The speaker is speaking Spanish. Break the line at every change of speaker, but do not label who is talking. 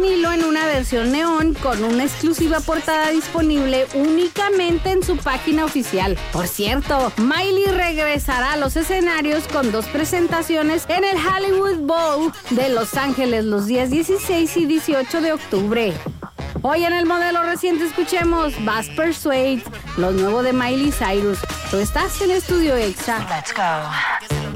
vinilo en una versión neón con una exclusiva portada disponible únicamente en su página oficial. Por cierto, Miley regresará a los escenarios con 2 presentaciones en el Hollywood Bowl de Los Ángeles los días 16 y 18 de octubre. Hoy en el modelo reciente escuchemos Bass Persuade, lo nuevo de Miley Cyrus. Tú estás en Estudio Extra.
Let's go.